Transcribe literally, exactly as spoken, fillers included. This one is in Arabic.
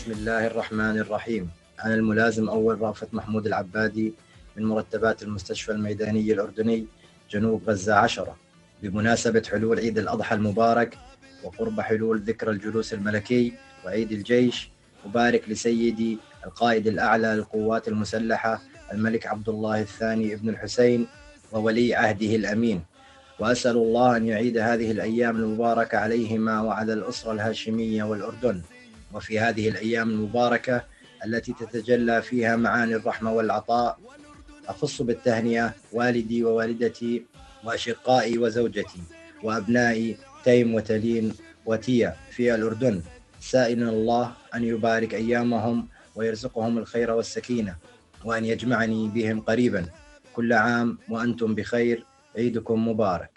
بسم الله الرحمن الرحيم. أنا الملازم أول رأفت محمود العبادي من مرتبات المستشفى الميداني الأردني جنوب غزة عشرة. بمناسبة حلول عيد الأضحى المبارك وقرب حلول ذكرى الجلوس الملكي وعيد الجيش، أبارك لسيدي القائد الأعلى للقوات المسلحة الملك عبد الله الثاني ابن الحسين وولي عهده الأمين، وأسأل الله أن يعيد هذه الأيام المباركة عليهما وعلى الأسرة الهاشمية والأردن. وفي هذه الأيام المباركة التي تتجلى فيها معاني الرحمة والعطاء، أخص بالتهنئة والدي ووالدتي وأشقائي وزوجتي وأبنائي تيم وتلين وتيا في الأردن، سائلا الله أن يبارك أيامهم ويرزقهم الخير والسكينة، وأن يجمعني بهم قريبا. كل عام وأنتم بخير، عيدكم مبارك.